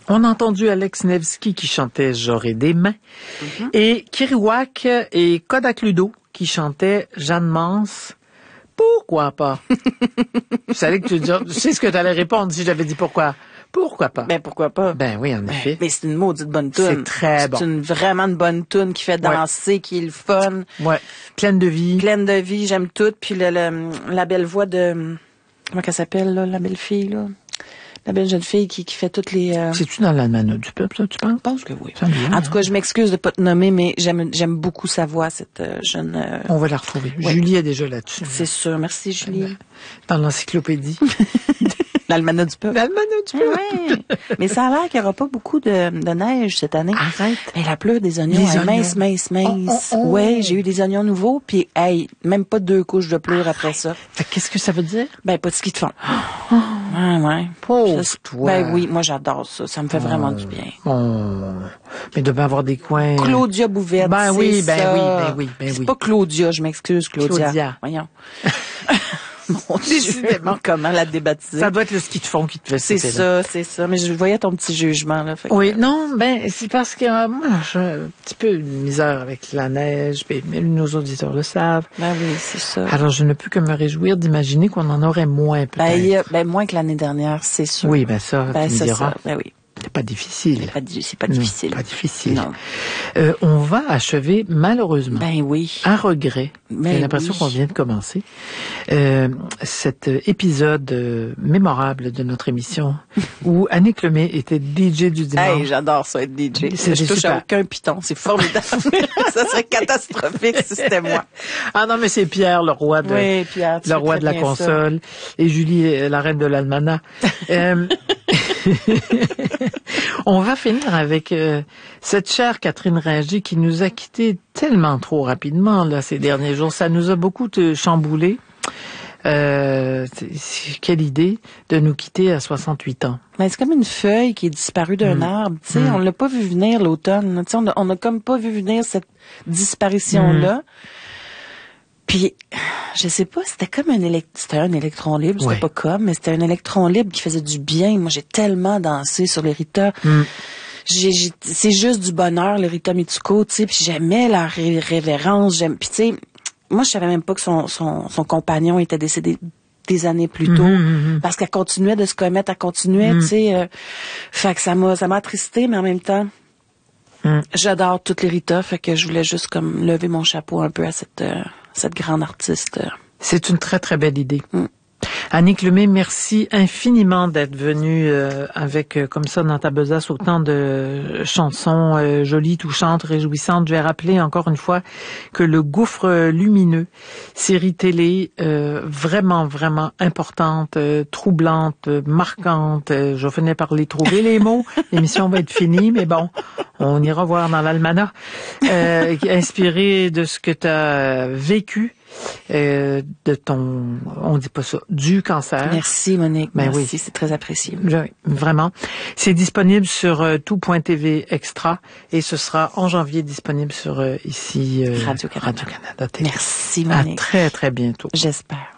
On a entendu Alex Nevsky qui chantait J'aurai des mains et Kerouac et Kodak Ludo qui chantaient Jeanne Mance. Pourquoi pas? Je savais que tu sais ce que tu allais répondre si j'avais dit pourquoi. Pourquoi pas? Ben, pourquoi pas? Ben oui, en effet. Mais c'est une maudite bonne toune. C'est très bon. C'est vraiment une bonne toune qui fait danser, qui est le fun. Ouais. Pleine de vie. Pleine de vie, j'aime tout. Puis la belle voix de... Comment qu'elle s'appelle, là, la belle fille, là? La belle jeune fille qui fait toutes les... C'est-tu dans l'Almanach du peuple, ça, tu penses? Je pense que oui. En tout cas, je m'excuse de pas te nommer, mais j'aime beaucoup sa voix, cette jeune... On va la retrouver. Ouais. Julie est déjà là-dessus. C'est sûr. Merci, Julie. Dans l'encyclopédie. L'Almanach du peuple. L'Almanach du peuple. Oui. Mais ça a l'air qu'il n'y aura pas beaucoup de neige cette année. Arrête. Mais la pleure des oignons, mince. Ouais, j'ai eu des oignons nouveaux, puis même pas 2 couches de pleure après ça. Fait qu'est-ce que ça veut dire? Ben, pas de ski de fond. Ouais. Pauvre toi. Ben oui, moi j'adore ça. Ça me fait vraiment du bien. Mais de bien avoir des coins... Claudia Bouvette, ben oui. C'est pas Claudia, je m'excuse, Claudia. Voyons. Mon Dieu, décidément, comment la débaptiser? Ça doit être le ski de fond qui te fait c'est ça. Mais je voyais ton petit jugement, là. Oui, non, c'est parce que moi, j'ai un petit peu de misère avec la neige, puis nos auditeurs le savent. Ben oui, c'est ça. Alors, je ne peux que me réjouir d'imaginer qu'on en aurait moins, peut-être. Ben, moins que l'année dernière, c'est sûr. Oui, tu me diras. Ça. Ben oui. C'est pas difficile. C'est pas difficile. Non, pas difficile. Non. On va achever, malheureusement. Ben oui. À regret. J'ai l'impression qu'on vient de commencer. Cet épisode mémorable de notre émission où Annick Lemay était DJ du dimanche. Hey, j'adore ça, être DJ. Je touche à aucun piton. C'est formidable. Ça serait catastrophique si c'était moi. Ah non, mais c'est Pierre, le roi de, Pierre, le roi de la console. Ça. Et Julie, la reine de l'almanach. On va finir avec cette chère Catherine Ringer qui nous a quittés tellement trop rapidement là ces derniers jours. Ça nous a beaucoup chamboulé. Quelle idée de nous quitter à 68 ans. Mais c'est comme une feuille qui est disparue d'un arbre. Tu sais, on l'a pas vu venir l'automne. Tu sais, on a comme pas vu venir cette disparition-là. Puis, je sais pas, c'était comme c'était un électron libre, c'était pas comme, mais c'était un électron libre qui faisait du bien. Moi, j'ai tellement dansé sur les Rita. C'est juste du bonheur, les Rita Mitsuko, tu sais, puis j'aimais la révérence, puis tu sais, moi, je savais même pas que son compagnon était décédé des années plus tôt, parce qu'elle continuait de se commettre, elle continuait, tu sais, fait que ça m'a attristé, mais en même temps, j'adore toutes les Rita, fait que je voulais juste comme lever mon chapeau un peu à cette grande artiste. C'est une très, très belle idée. Annick Lemay, merci infiniment d'être venue avec, comme ça, dans ta besace, autant de chansons jolies, touchantes, réjouissantes. Je vais rappeler encore une fois que Le Gouffre lumineux, série télé vraiment, vraiment importante, troublante, marquante. Je finis par les trouver, les mots. L'émission va être finie, mais bon, on ira voir dans l'almanach. Inspiré de ce que tu as vécu. De ton, on dit pas ça, du cancer. Merci Monique, merci, oui. C'est très apprécié. Oui, vraiment. C'est disponible sur tout.tv extra et ce sera en janvier disponible sur ici Radio-Canada. Radio-Canada. Merci Monique. À très très bientôt. J'espère.